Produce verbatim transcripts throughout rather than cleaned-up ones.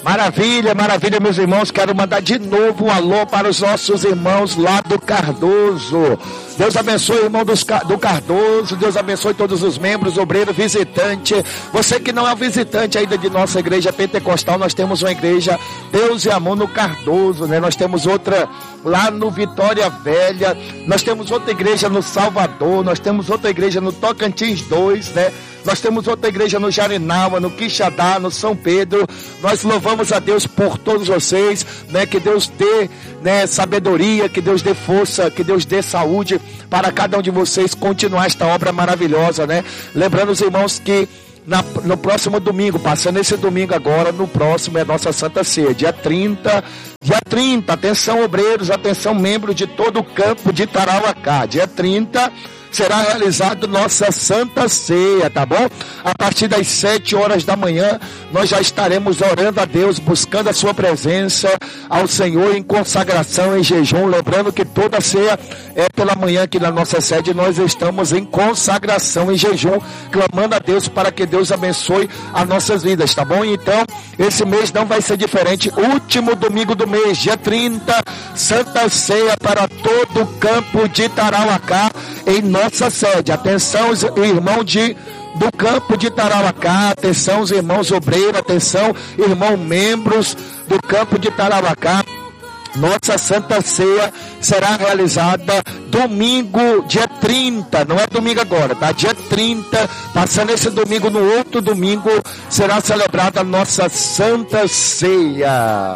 Maravilha, maravilha, meus irmãos. Quero mandar de novo um alô para os nossos irmãos lá do Cardoso. Deus abençoe o irmão dos, do Cardoso. Deus abençoe todos os membros, obreiro, visitante. Você que não é visitante ainda de nossa igreja pentecostal, nós temos uma igreja Deus e Amor no Cardoso, né? Nós temos outra lá no Vitória Velha. Nós temos outra igreja no Salvador. Nós temos outra igreja no Tocantins dois, né? Nós temos outra igreja no Jarinaua, no Quixadá, no São Pedro. Nós louvamos a Deus por todos vocês, né? Que Deus dê, né, sabedoria, que Deus dê força, que Deus dê saúde para cada um de vocês continuar esta obra maravilhosa, né? Lembrando os irmãos que na, no próximo domingo, passando esse domingo agora, no próximo é a nossa Santa Ceia, dia trinta, dia trinta, atenção obreiros, atenção membros de todo o campo de Tarauacá, dia trinta, será realizado nossa Santa Ceia, tá bom? A partir das sete horas da manhã, nós já estaremos orando a Deus, buscando a sua presença, ao Senhor em consagração, em jejum. Lembrando que toda ceia é pela manhã aqui na nossa sede, nós estamos em consagração, em jejum, clamando a Deus para que Deus abençoe as nossas vidas, tá bom? Então, esse mês não vai ser diferente. Último domingo do mês, dia trinta, Santa Ceia para todo o campo de Tarauacá, em nossa sede. Atenção, os irmãos de, do campo de Tarauacá, atenção os irmãos obreiros, atenção irmãos membros do campo de Tarauacá. Nossa Santa Ceia será realizada domingo, dia trinta, não é domingo agora, tá? Dia trinta, passando esse domingo, no outro domingo, será celebrada a nossa Santa Ceia.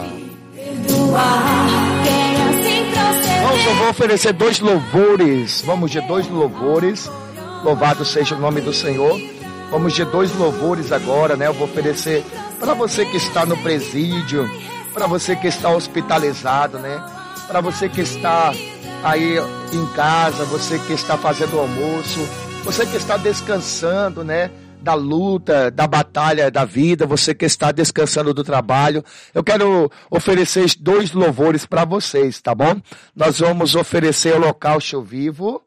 Vamos, eu vou oferecer dois louvores. Vamos de dois louvores. Louvado seja o nome do Senhor. Vamos de dois louvores agora, né? Eu vou oferecer para você que está no presídio, para você que está hospitalizado, né? Para você que está aí em casa, você que está fazendo o almoço, você que está descansando, né? Da luta, da batalha da vida, você que está descansando do trabalho. Eu quero oferecer dois louvores para vocês, tá bom? Nós vamos oferecer o holocausto vivo.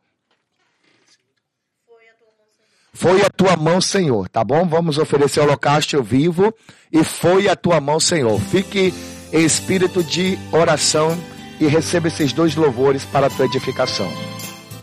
Foi a tua mão, Senhor, tá bom? Vamos oferecer o holocausto vivo e foi a tua mão, Senhor. Fique em espírito de oração e receba esses dois louvores para a tua edificação.